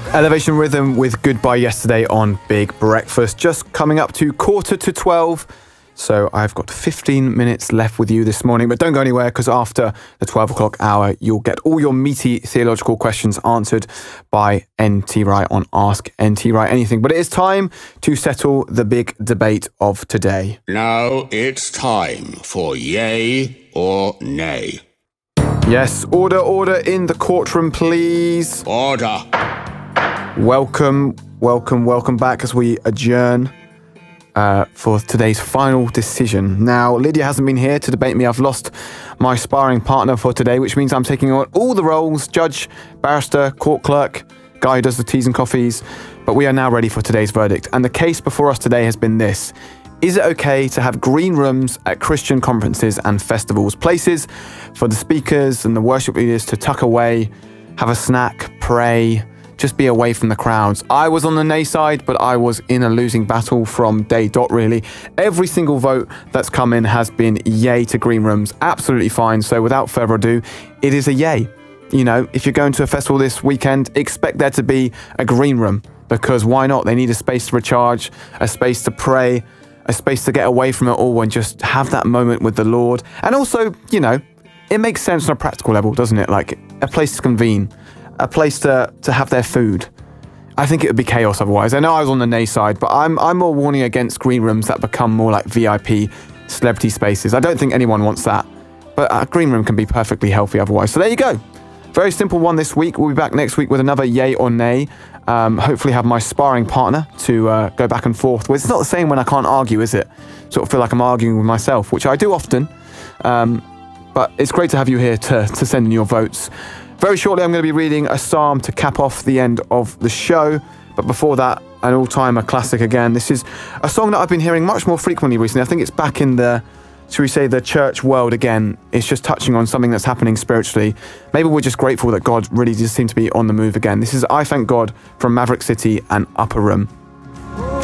Elevation Rhythm with Goodbye Yesterday on Big Breakfast. Just coming up to 11:45. So I've got 15 minutes left with you this morning, but don't go anywhere because after the 12 o'clock hour, you'll get all your meaty theological questions answered by NT Wright on Ask NT Wright Anything. But it is time to settle the big debate of today. Now it's time for yay or nay. Yes, order in the courtroom, please. Order. Welcome back as we adjourn for today's final decision. Now, Lydia hasn't been here to debate me. I've lost my sparring partner for today, which means I'm taking on all the roles: judge, barrister, court clerk, guy who does the teas and coffees. But we are now ready for today's verdict. And the case before us today has been this. Is it okay to have green rooms at Christian conferences and festivals? Places for the speakers and the worship leaders to tuck away, have a snack, pray, just be away from the crowds. I was on the nay side, but I was in a losing battle from day dot, really. Every single vote that's come in has been yay to green rooms. Absolutely fine. So without further ado, it is a yay. You know, if you're going to a festival this weekend, expect there to be a green room, because why not? They need a space to recharge, a space to pray, a space to get away from it all and just have that moment with the Lord. And also, you know, it makes sense on a practical level, doesn't it? Like a place to convene, a place to have their food. I think it would be chaos otherwise. I know I was on the nay side, but I'm more warning against green rooms that become more like VIP celebrity spaces. I don't think anyone wants that, but a green room can be perfectly healthy otherwise. So there you go. Very simple one this week. We'll be back next week with another yay or nay. Hopefully have my sparring partner to go back and forth with. It's not the same when I can't argue, is it? Sort of feel like I'm arguing with myself, which I do often. But it's great to have you here to send in your votes. Very shortly, I'm going to be reading a psalm to cap off the end of the show. But before that, an all-timer classic again. This is a song that I've been hearing much more frequently recently. I think it's back in the, should we say, the church world again. It's just touching on something that's happening spiritually. Maybe we're just grateful that God really does seem to be on the move again. This is I Thank God from Maverick City and Upper Room.